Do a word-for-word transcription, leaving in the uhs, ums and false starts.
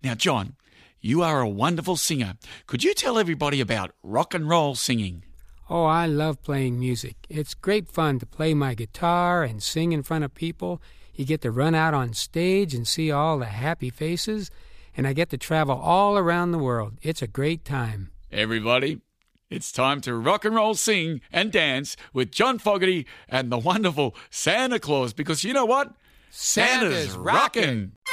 Now, John, you are a wonderful singer. Could you tell everybody about rock and roll singing? Oh, I love playing music. It's great fun to play my guitar and sing in front of people. You get to run out on stage and see all the happy faces, and I get to travel all around the world. It's a great time. Everybody, it's time to rock and roll, sing and dance with John Fogerty and the wonderful Santa Claus, because you know what? Santa's Santa's rockin'.